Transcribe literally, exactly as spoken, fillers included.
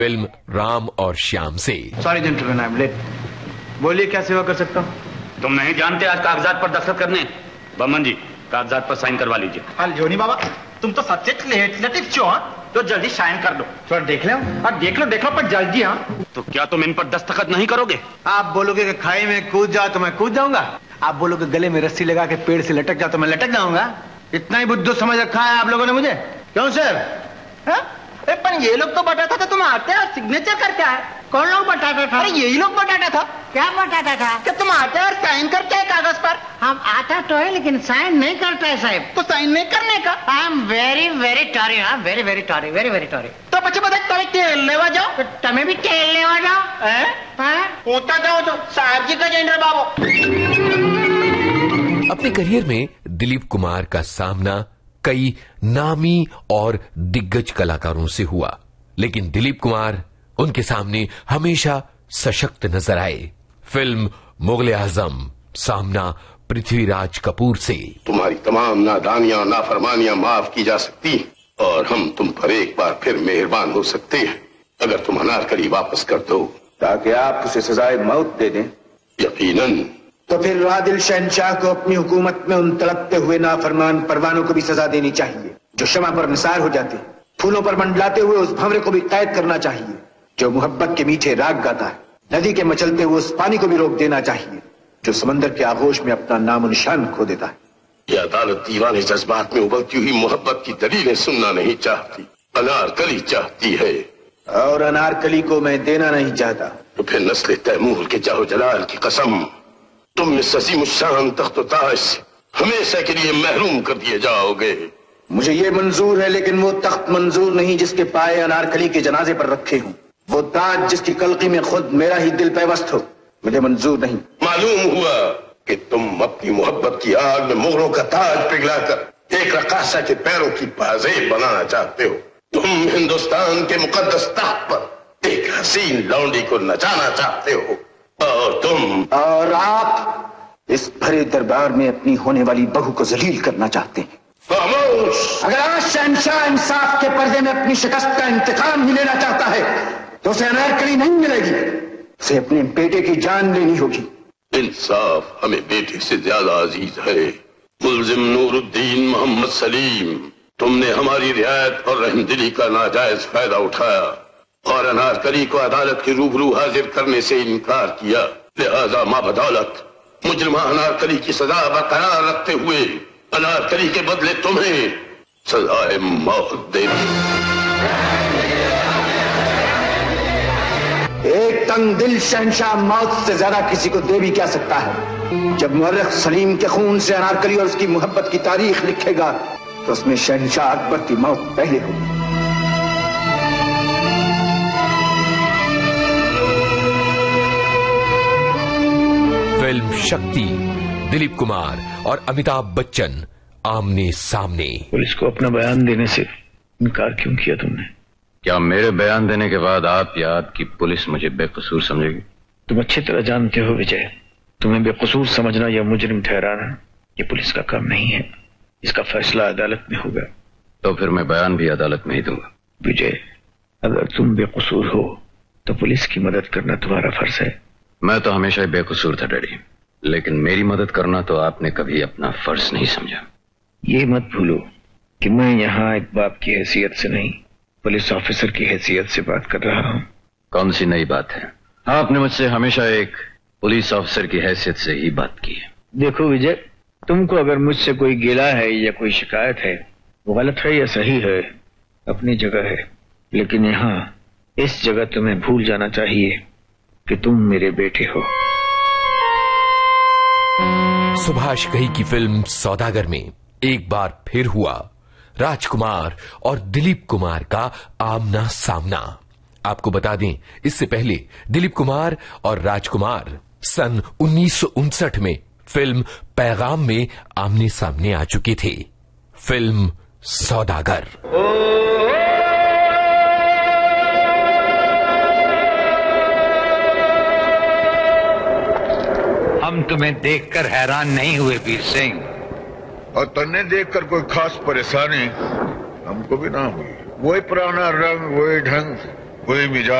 Film Ram और श्याम से। Sorry gentleman, I am late. बोलिए क्या सेवा कर सकता हूँ? तुम नहीं जानते आज कागजात पर दस्तखत करने? बमन जी कागजात पर साइन करवा लीजिए। जोनी बाबा तुम तो सच्चे लेजिस्लेटिव चो, तो जल्दी साइन कर दो। थोड़ा देख लो और देख लो देख लो पर जल्दी। हाँ तो क्या तुम इन पर दस्तखत नहीं करोगे? आप बोलोगे कि खाई में कूद जाओ तो मैं कूद जाऊंगा। आप बोलोगे गले में रस्सी लगा के पेड़ से लटक जाओ तो मैं लटक जाऊंगा। इतना ही बुद्धू समझ रखा है आप लोगों ने मुझे। क्यों सर? अरे पर ये लोग तो बटाता था, तुम आते और सिग्नेचर करके आए। कौन लोग बटाता था? अरे यही लोग बटाता था। क्या बटाता था? कि तुम आते और साइन करके आए कागज पर। हम आता तो है लेकिन साइन नहीं करता है साहब। तो साइन नहीं करने का? I am very very टॉरी। हाँ वेरी वेरी टॉरी, वेरी वेरी टॉरी। तो बच्चे बताए तुम्हें तेल लेवा जाओ तो तुम्हें भी तेल लेवा जाओ। होता जाओ तो साहब जी का जेंडर बाबू। अपने करियर में दिलीप कुमार का सामना कई नामी और दिग्गज कलाकारों से हुआ, लेकिन दिलीप कुमार उनके सामने हमेशा सशक्त नजर आए। फिल्म मुगल आजम सामना पृथ्वीराज कपूर से। तुम्हारी तमाम नादानियां नाफरमानियां माफ की जा सकती और हम तुम पर एक बार फिर मेहरबान हो सकते हैं अगर तुम अनारकली वापस कर दो, ताकि आप उसे सजाए मौत दे दें। यकीनन। तो फिर आदिल शहनशाह को अपनी हुकूमत में उन तड़पते हुए नाफरमान परवानों को भी सजा देनी चाहिए जो शमा पर निसार हो जाते। फूलों पर मंडलाते हुए उस भंवरे को भी कैद करना चाहिए जो मोहब्बत के मीठे राग गाता है। नदी के मचलते हुए उस पानी को भी रोक देना चाहिए जो समंदर के आगोश में अपना नामो निशान खो देता है। यह अदालत दीवाने जज्बात में उबलती हुई मोहब्बत की दलीलें सुनना नहीं चाहती, अनारकली चाहती है। और अनारकली को मैं देना नहीं चाहता। तो फिर नस्ल तैमूर के जाहो जलाल की कसम, तुम इस अजीम शान तख्त ताज से हमेशा के लिए महरूम कर दिए जाओगे। मुझे ये मंजूर है लेकिन वो तख्त मंजूर नहीं जिसके पाए अनारकली के जनाजे पर रखे हूँ। वो ताज जिसकी कलकी में खुद मेरा ही दिल पैवस्त हो, मुझे मंजूर नहीं। मालूम हुआ कि तुम अपनी मोहब्बत की आग में मुगलों का ताज पिघलाकर एक रकासा के पैरों की पाजेब बनाना चाहते हो। तुम हिंदुस्तान के मुकद्दस तख्त पर एक हसीन लौंडी को नचाना चाहते हो और तुम और आप इस भरे दरबार में अपनी होने वाली बहू को जलील करना चाहते हैं। खामोश। अगर आज शहनशाह इंसाफ के पर्दे में अपनी शिकस्त का इंतकाम ही लेना चाहता है तो उसे अनारकली नहीं मिलेगी, उसे अपने बेटे की जान लेनी होगी। इंसाफ हमें बेटे से ज्यादा अजीज है। मुल्जिम नूरुद्दीन मोहम्मद सलीम, तुमने हमारी रियायत और रहमदिली का नाजायज फायदा उठाया और अनारकली को अदालत के रूबरू हाजिर करने से इनकार किया। लिहाजा मां बदौलत मुजरिमा अनारकली की सजा बरकरार रखते हुए अनारकली के बदले तुम्हें सजाए मौत देनी। एक तंग दिल शहनशाह मौत से ज्यादा किसी को दे भी क्या सकता है। जब मुअर्रिख सलीम के खून से अनारकली और उसकी मोहब्बत की तारीख लिखेगा तो उसमें शहनशाह अकबर की मौत पहले होगी। फिल्म शक्ति, दिलीप कुमार और अमिताभ बच्चन आमने सामने। पुलिस को अपना बयान देने से इनकार क्यों किया तुमने? क्या मेरे बयान देने के बाद आप या आपकी पुलिस मुझे बेकसूर समझेगी? तुम अच्छी तरह जानते हो विजय, तुम्हें बेकसूर समझना या मुजरिम ठहराना ये पुलिस का काम नहीं है। इसका फैसला अदालत में होगा। तो फिर मैं बयान भी अदालत में ही दूंगा। विजय, अगर तुम बेकसूर हो तो पुलिस की मदद करना तुम्हारा फर्ज है। मैं तो हमेशा ही बेकसूर था डैडी, लेकिन मेरी मदद करना तो आपने कभी अपना फर्ज नहीं समझा। ये मत भूलो कि मैं यहाँ एक बाप की हैसियत से नहीं, पुलिस ऑफिसर की हैसियत से बात कर रहा हूँ। कौन सी नई बात है? आपने मुझसे हमेशा एक पुलिस ऑफिसर की हैसियत से ही बात की है। देखो विजय, तुमको अगर मुझसे कोई गिला है या कोई शिकायत है, वो गलत है या सही है, अपनी जगह है। लेकिन यहाँ इस जगह तुम्हें भूल जाना चाहिए कि तुम मेरे बेटे हो। सुभाष घई की फिल्म सौदागर में एक बार फिर हुआ राजकुमार और दिलीप कुमार का आमना सामना। आपको बता दें, इससे पहले दिलीप कुमार और राजकुमार सन उन्नीस सौ उनसठ में फिल्म पैगाम में आमने सामने आ चुके थे। फिल्म सौदागर। हम तुम्हें देखकर हैरान नहीं हुए वीर सिंह, और तन्ने देखकर कोई खास परेशानी हमको भी ना हुई। वही पुराना रंग, वही ढंग, कोई मिजाज